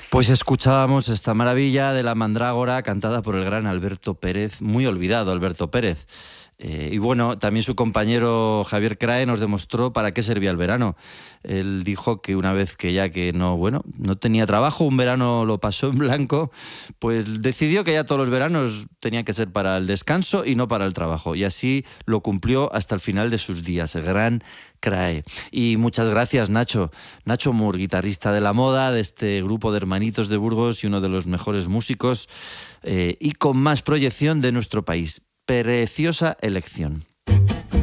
Pues escuchábamos esta maravilla de La Mandrágora cantada por el gran Alberto Pérez, muy olvidado Alberto Pérez. Y bueno, también su compañero Javier Crae nos demostró para qué servía el verano. Él dijo que una vez que ya que no tenía trabajo, un verano lo pasó en blanco, pues decidió que ya todos los veranos tenían que ser para el descanso y no para el trabajo. Y así lo cumplió hasta el final de sus días, el gran Crae. Y muchas gracias, Nacho. Nacho Moore, guitarrista de la moda, de este grupo de hermanitos de Burgos y uno de los mejores músicos y con más proyección de nuestro país. Preciosa elección.